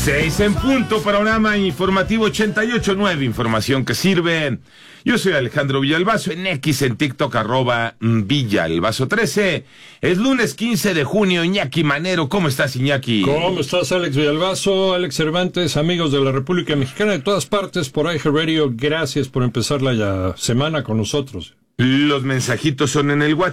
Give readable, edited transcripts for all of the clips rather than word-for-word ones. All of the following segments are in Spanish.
6 en punto, panorama informativo 88.9, información que sirve. Yo soy Alejandro Villalbazo, en X, en TikTok, @Villalbazo13. Es lunes 15 de junio, Iñaki Manero. ¿Cómo estás, Iñaki? ¿Cómo estás, Alex Villalbazo, Alex Cervantes, amigos de la República Mexicana de todas partes por iHeartRadio? Gracias por empezar la semana con nosotros. Los mensajitos son en el WhatsApp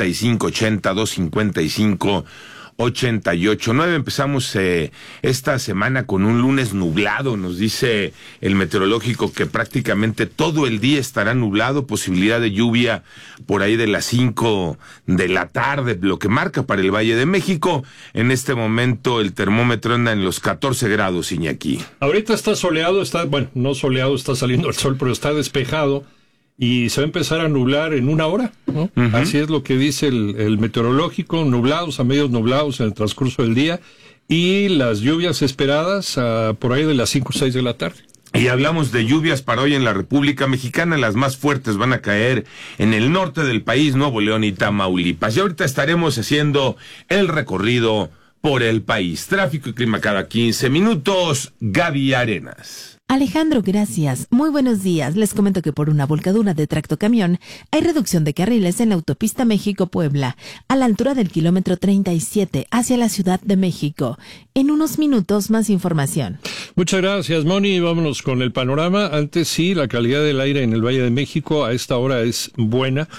5580-255-88.9. Empezamos esta semana con un lunes nublado. Nos dice el meteorológico que prácticamente todo el día estará nublado, posibilidad de lluvia por ahí de las 5 de la tarde, lo que marca para el Valle de México. En este momento el termómetro anda en los 14 grados, Iñaki. Ahorita está soleado, no soleado, está saliendo el sol, pero está despejado. Y se va a empezar a nublar en una hora, ¿no? Uh-huh. Así es lo que dice el meteorológico, nublados a medios nublados en el transcurso del día, y las lluvias esperadas por ahí de las 5 o 6 de la tarde. Y hablamos de lluvias para hoy en la República Mexicana. Las más fuertes van a caer en el norte del país, Nuevo León y Tamaulipas. Y ahorita estaremos haciendo el recorrido por el país. Tráfico y clima cada 15 minutos. Gaby Arenas. Alejandro, gracias. Muy buenos días. Les comento que por una volcadura de tractocamión hay reducción de carriles en la autopista México-Puebla, a la altura del kilómetro 37, hacia la Ciudad de México. En unos minutos, más información. Muchas gracias, Moni. Vámonos con el panorama. Antes sí, la calidad del aire en el Valle de México a esta hora es buena.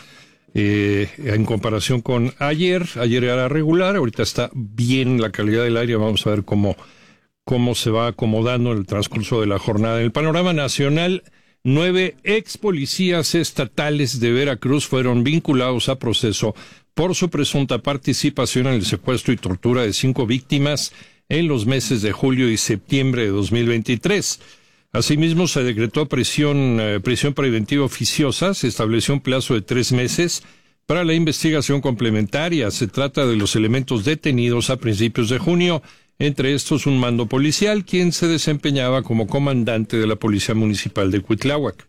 En comparación con ayer era regular, ahorita está bien la calidad del aire. Vamos a ver cómo se va acomodando en el transcurso de la jornada. En el panorama nacional, 9 ex policías estatales de Veracruz fueron vinculados a proceso por su presunta participación en el secuestro y tortura de 5 víctimas en los meses de julio y septiembre de 2023. Asimismo, se decretó prisión preventiva oficiosa. Se estableció un plazo de 3 meses para la investigación complementaria. Se trata de los elementos detenidos a principios de junio, entre estos un mando policial, quien se desempeñaba como comandante de la Policía Municipal de Cuitláhuac.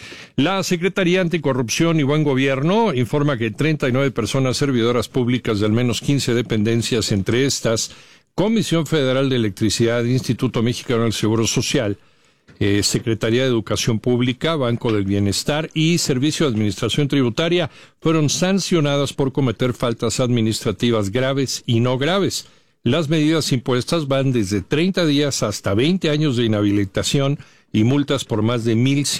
La Secretaría Anticorrupción y Buen Gobierno informa que 39 personas servidoras públicas de al menos 15 dependencias, entre estas Comisión Federal de Electricidad, Instituto Mexicano del Seguro Social, Secretaría de Educación Pública, Banco del Bienestar y Servicio de Administración Tributaria, fueron sancionadas por cometer faltas administrativas graves y no graves. Las medidas impuestas van desde 30 días hasta 20 años de inhabilitación y multas por más de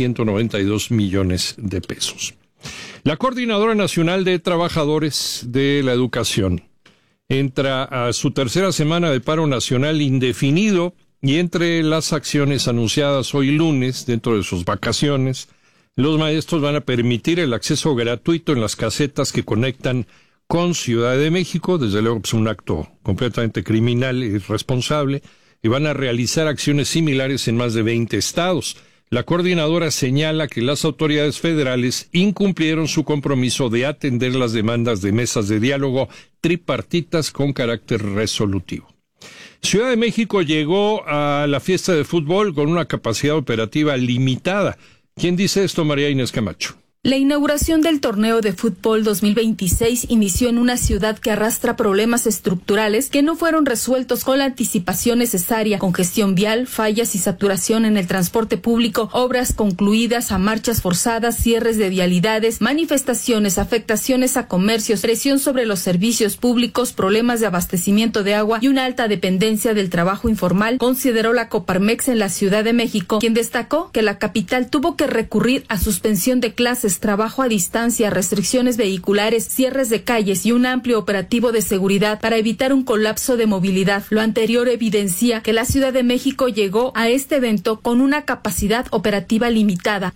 1,192 millones de pesos. La Coordinadora Nacional de Trabajadores de la Educación entra a su tercera semana de paro nacional indefinido, y entre las acciones anunciadas hoy lunes, dentro de sus vacaciones, los maestros van a permitir el acceso gratuito en las casetas que conectan con Ciudad de México. Desde luego es un acto completamente criminal e irresponsable, y van a realizar acciones similares en más de 20 estados. La coordinadora señala que las autoridades federales incumplieron su compromiso de atender las demandas de mesas de diálogo tripartitas con carácter resolutivo. Ciudad de México llegó a la fiesta de fútbol con una capacidad operativa limitada. ¿Quién dice esto? María Inés Camacho. La inauguración del torneo de fútbol 2026 inició en una ciudad que arrastra problemas estructurales que no fueron resueltos con la anticipación necesaria: congestión vial, fallas y saturación en el transporte público, obras concluidas a marchas forzadas, cierres de vialidades, manifestaciones, afectaciones a comercios, presión sobre los servicios públicos, problemas de abastecimiento de agua y una alta dependencia del trabajo informal, consideró la Coparmex en la Ciudad de México, quien destacó que la capital tuvo que recurrir a suspensión de clases, trabajo a distancia, restricciones vehiculares, cierres de calles y un amplio operativo de seguridad para evitar un colapso de movilidad. Lo anterior evidencia que la Ciudad de México llegó a este evento con una capacidad operativa limitada.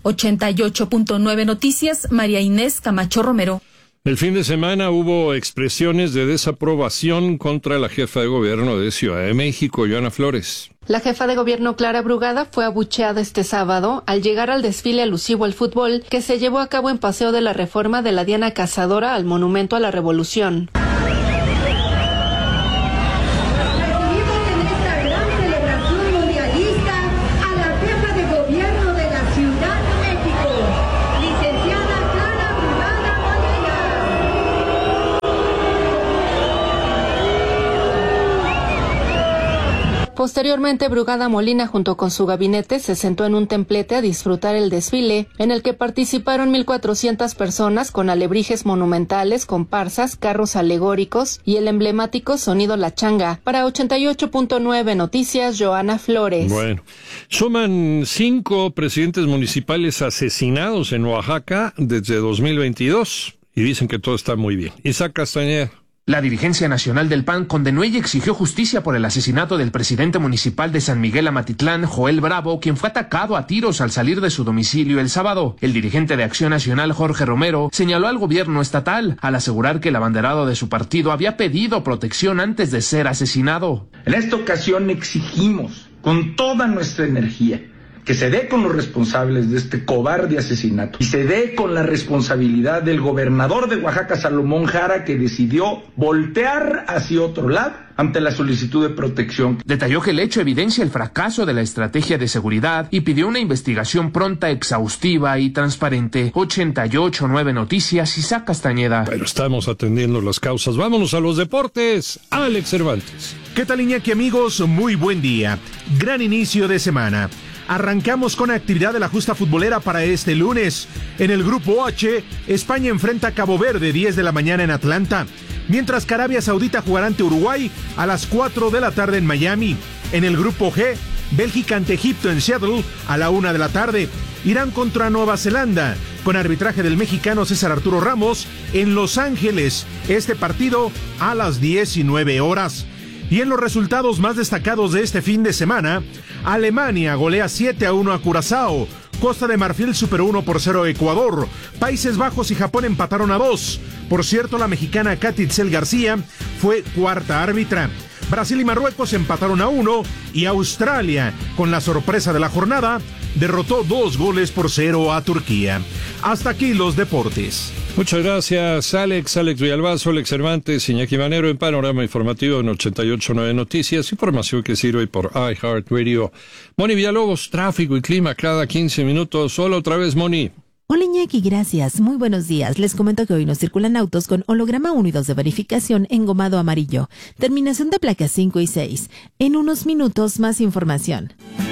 88.9 Noticias, María Inés Camacho Romero. El fin de semana hubo expresiones de desaprobación contra la jefa de gobierno de Ciudad de México, Johanna Flores. La jefa de gobierno Clara Brugada fue abucheada este sábado al llegar al desfile alusivo al fútbol que se llevó a cabo en Paseo de la Reforma de la Diana Cazadora al Monumento a la Revolución. Posteriormente, Brugada Molina junto con su gabinete se sentó en un templete a disfrutar el desfile, en el que participaron 1,400 personas con alebrijes monumentales, comparsas, carros alegóricos y el emblemático sonido La Changa. Para 88.9 Noticias, Joana Flores. Bueno, suman 5 presidentes municipales asesinados en Oaxaca desde 2022 y dicen que todo está muy bien. Isaac Castañeda. La dirigencia nacional del PAN condenó y exigió justicia por el asesinato del presidente municipal de San Miguel Amatitlán, Joel Bravo, quien fue atacado a tiros al salir de su domicilio el sábado. El dirigente de Acción Nacional, Jorge Romero, señaló al gobierno estatal al asegurar que el abanderado de su partido había pedido protección antes de ser asesinado. En esta ocasión exigimos con toda nuestra energía que se dé con los responsables de este cobarde asesinato y se dé con la responsabilidad del gobernador de Oaxaca, Salomón Jara, que decidió voltear hacia otro lado ante la solicitud de protección. Detalló que el hecho evidencia el fracaso de la estrategia de seguridad y pidió una investigación pronta, exhaustiva y transparente. 88.9 Noticias, Isaac Castañeda. Pero estamos atendiendo las causas. Vámonos a los deportes. Alex Cervantes. ¿Qué tal, Iñaki, amigos? Muy buen día. Gran inicio de semana. Arrancamos con actividad de la justa futbolera para este lunes. En el grupo H, España enfrenta a Cabo Verde 10 de la mañana en Atlanta, mientras que Arabia Saudita jugará ante Uruguay a las 4 de la tarde en Miami. En el grupo G, Bélgica ante Egipto en Seattle a la 1 de la tarde. Irán contra Nueva Zelanda, con arbitraje del mexicano César Arturo Ramos en Los Ángeles. Este partido a las 19 horas. Y en los resultados más destacados de este fin de semana, Alemania golea 7-1 a Curazao, Costa de Marfil superó 1-0 a Ecuador, Países Bajos y Japón empataron a 2. Por cierto, la mexicana Katy Itzel García fue cuarta árbitra. Brasil y Marruecos empataron a 1 y Australia, con la sorpresa de la jornada, derrotó 2-0 a Turquía. Hasta aquí los deportes. Muchas gracias, Alex Villalbazo, Alex Cervantes, Iñaki Manero en Panorama Informativo en 88.9 Noticias, información que sirve por iHeartRadio. Moni Villalobos, tráfico y clima cada 15 minutos. Hola otra vez, Moni. Hola Iñaki, gracias. Muy buenos días. Les comento que hoy nos circulan autos con holograma 1 y 2 de verificación engomado amarillo. Terminación de placas 5 y 6. En unos minutos más información.